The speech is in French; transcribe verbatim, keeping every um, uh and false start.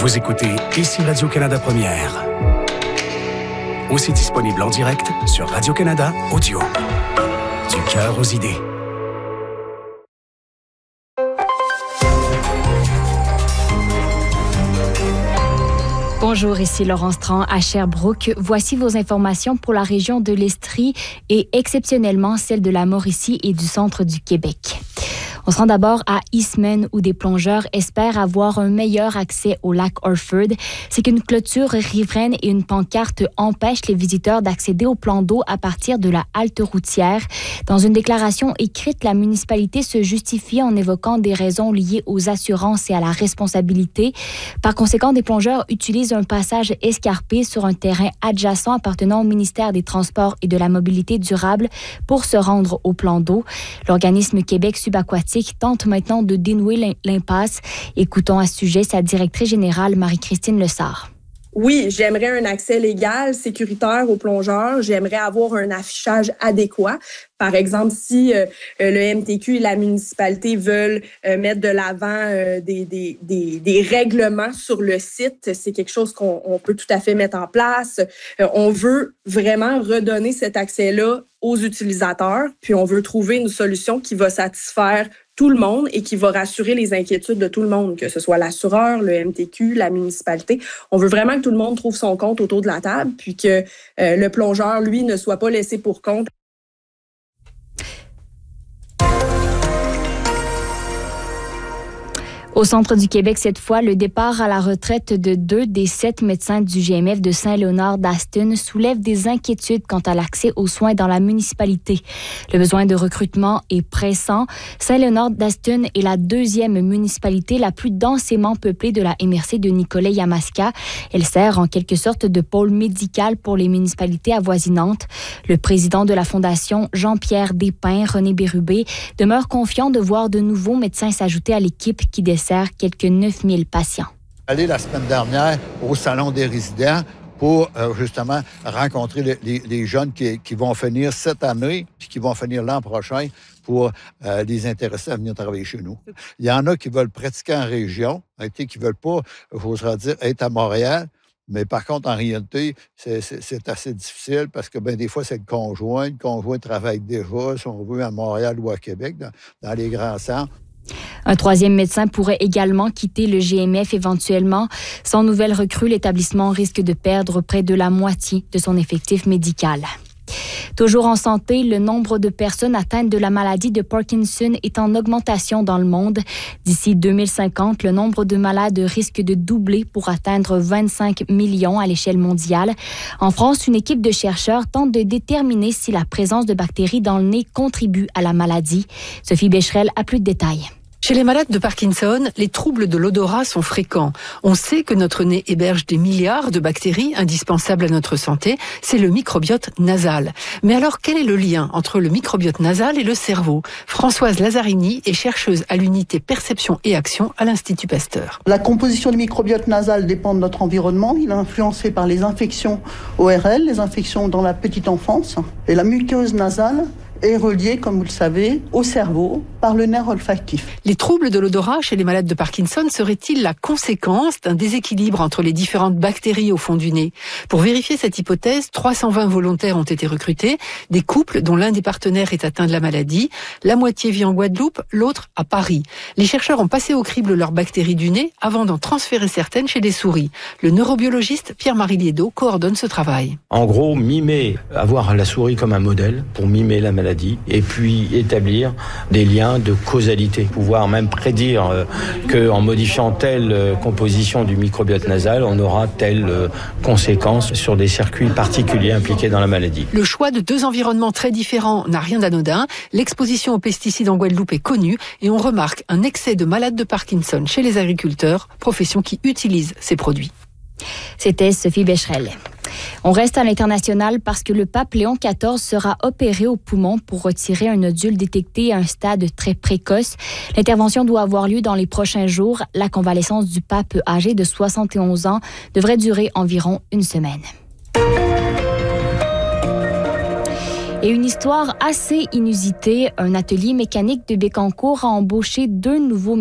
Vous écoutez Ici Radio-Canada Première. Aussi disponible en direct sur Radio-Canada Audio. Du cœur aux idées. Bonjour, ici Laurence Tran à Sherbrooke. Voici vos informations pour la région de l'Estrie et exceptionnellement celle de la Mauricie et du centre du Québec. On se rend d'abord à Eastman où des plongeurs espèrent avoir un meilleur accès au lac Orford. C'est qu'une clôture riveraine et une pancarte empêchent les visiteurs d'accéder au plan d'eau à partir de la halte routière. Dans une déclaration écrite, la municipalité se justifie en évoquant des raisons liées aux assurances et à la responsabilité. Par conséquent, des plongeurs utilisent un passage escarpé sur un terrain adjacent appartenant au ministère des Transports et de la Mobilité durable pour se rendre au plan d'eau. L'organisme Québec subaquatique tente maintenant de dénouer l'impasse. Écoutons à ce sujet sa directrice générale, Marie-Christine Lessard. Oui, j'aimerais un accès légal, sécuritaire aux plongeurs. J'aimerais avoir un affichage adéquat. Par exemple, si euh, le M T Q et la municipalité veulent euh, mettre de l'avant euh, des, des, des, des règlements sur le site, c'est quelque chose qu'on on peut tout à fait mettre en place. Euh, on veut vraiment redonner cet accès-là aux utilisateurs, puis on veut trouver une solution qui va satisfaire tout le monde et qui va rassurer les inquiétudes de tout le monde, que ce soit l'assureur, le M T Q, la municipalité. On veut vraiment que tout le monde trouve son compte autour de la table, puis que euh, le plongeur, lui, ne soit pas laissé pour compte. Au centre du Québec, cette fois, le départ à la retraite de deux des sept médecins du G M F de Saint-Léonard-d'Aston soulève des inquiétudes quant à l'accès aux soins dans la municipalité. Le besoin de recrutement est pressant. Saint-Léonard-d'Aston est la deuxième municipalité la plus densément peuplée de la M R C de Nicolet-Yamaska. Elle sert en quelque sorte de pôle médical pour les municipalités avoisinantes. Le président de la Fondation, Jean-Pierre Despins, René Bérubé, demeure confiant de voir de nouveaux médecins s'ajouter à l'équipe qui dessert quelques neuf mille patients. Allé la semaine dernière au Salon des résidents pour euh, justement rencontrer les, les, les jeunes qui, qui vont finir cette année puis qui vont finir l'an prochain pour euh, les intéresser à venir travailler chez nous. Il y en a qui veulent pratiquer en région, qui ne veulent pas, j'oserais dire, être à Montréal. Mais par contre, en réalité, c'est, c'est, c'est assez difficile parce que ben, des fois, c'est le conjoint. Le conjoint travaille déjà, si on veut, à Montréal ou à Québec, dans, dans les grands centres. Un troisième médecin pourrait également quitter le G M F éventuellement. Sans nouvelle recrue, l'établissement risque de perdre près de la moitié de son effectif médical. Toujours en santé, le nombre de personnes atteintes de la maladie de Parkinson est en augmentation dans le monde. D'ici deux mille cinquante, le nombre de malades risque de doubler pour atteindre vingt-cinq millions à l'échelle mondiale. En France, une équipe de chercheurs tente de déterminer si la présence de bactéries dans le nez contribue à la maladie. Sophie Becherel a plus de détails. Chez les malades de Parkinson, les troubles de l'odorat sont fréquents. On sait que notre nez héberge des milliards de bactéries indispensables à notre santé. C'est le microbiote nasal. Mais alors, quel est le lien entre le microbiote nasal et le cerveau ? Françoise Lazzarini est chercheuse à l'unité Perception et Action à l'Institut Pasteur. La composition du microbiote nasal dépend de notre environnement. Il est influencé par les infections O R L, les infections dans la petite enfance. Et la muqueuse nasale est relié, comme vous le savez, au cerveau par le nerf olfactif. Les troubles de l'odorat chez les malades de Parkinson seraient-ils la conséquence d'un déséquilibre entre les différentes bactéries au fond du nez ? Pour vérifier cette hypothèse, trois cent vingt volontaires ont été recrutés, des couples dont l'un des partenaires est atteint de la maladie. La moitié vit en Guadeloupe, l'autre à Paris. Les chercheurs ont passé au crible leurs bactéries du nez avant d'en transférer certaines chez des souris. Le neurobiologiste Pierre-Marie Liédeau coordonne ce travail. En gros, mimer, avoir la souris comme un modèle pour mimer la maladie. Et puis établir des liens de causalité, pouvoir même prédire euh, qu'en modifiant telle euh, composition du microbiote nasal, on aura telle euh, conséquence sur des circuits particuliers impliqués dans la maladie. Le choix de deux environnements très différents n'a rien d'anodin. L'exposition aux pesticides en Guadeloupe est connue et on remarque un excès de malades de Parkinson chez les agriculteurs, profession qui utilise ces produits. C'était Sophie Becherel. On reste à l'international parce que le pape Léon quatorze sera opéré au poumon pour retirer un nodule détecté à un stade très précoce. L'intervention doit avoir lieu dans les prochains jours. La convalescence du pape âgé de soixante et onze ans devrait durer environ une semaine. Et une histoire assez inusitée, un atelier mécanique de Bécancour a embauché deux nouveaux